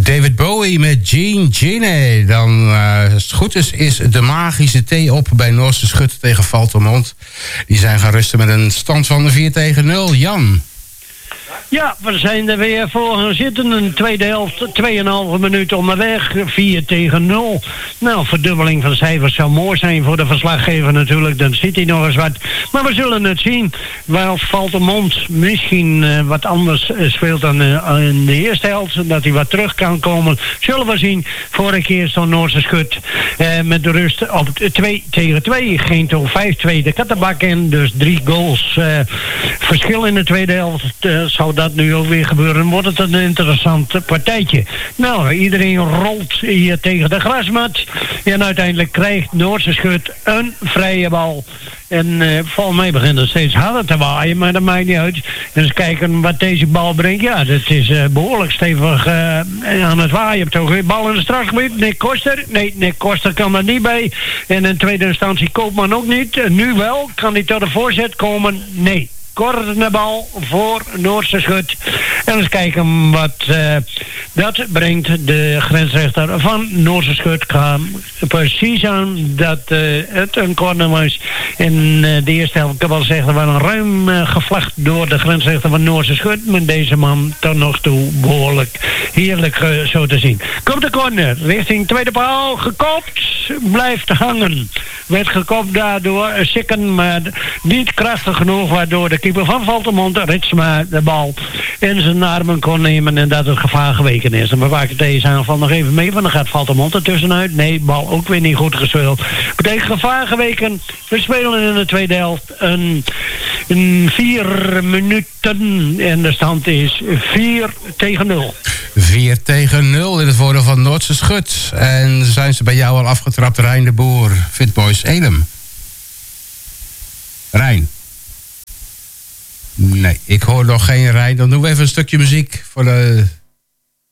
David Bowie met Gene. Dan, als het goed is de magische thee op bij Noorse Schut tegen Valtemont. Die zijn gaan rusten met een stand van 4-0. Jan. Ja, we zijn er weer voor gaan zitten. Een tweede helft, 2,5 minuten onderweg. 4-0. Nou, verdubbeling van cijfers zou mooi zijn voor de verslaggever natuurlijk. Dan ziet hij nog eens wat. Maar we zullen het zien. Waar Valtemont misschien wat anders speelt dan in de eerste helft. Dat hij wat terug kan komen. Zullen we zien. Vorige keer stond Noorse Schut met de rust op 2-2. Geen toch 5-2 de kattenbak in. Dus 3 goals verschil in de tweede helft. Zou dat nu ook weer gebeuren, wordt het een interessant partijtje. Nou, iedereen rolt hier tegen de grasmat. En uiteindelijk krijgt Noorse Schut een vrije bal. En volgens mij begint het steeds harder te waaien, maar dat maakt niet uit. En eens kijken wat deze bal brengt. Ja, dat is behoorlijk stevig aan het waaien. Toch weer bal in de strafgebied. Nick Koster. Nee, Nick Koster kan er niet bij. En in tweede instantie Koopman ook niet. Nu wel. Kan hij tot de voorzet komen? Nee. Korte bal voor Noorse Schut. En eens kijken wat dat brengt. De grensrechter van Noorse Schut kwam precies aan dat het een corner was. In de eerste helft, ik kan wel zeggen, er was een ruim gevlacht door de grensrechter van Noorse Schut. Maar deze man tot nog toe behoorlijk heerlijk zo te zien. Komt de corner richting tweede paal. Gekopt. Blijft hangen. Werd gekopt daardoor Sikken, maar niet krachtig genoeg, waardoor de keeper van Valtemont Ritsma de bal in zijn armen kon nemen en dat het gevaar geweken is. En we maken deze aanval nog even mee, want dan gaat Valtemont er tussenuit. Nee, bal ook weer niet goed gespeeld. Betekent gevaar geweken. We spelen in de tweede helft een 4 minuten en de stand is 4-0. 4-0 in het voordeel van Noorse Schut. En zijn ze bij jou al afgetrapt, Rijn de Boer, Fitboys Elim? Rijn? Nee, ik hoor nog geen Rijn. Dan doen we even een stukje muziek voor de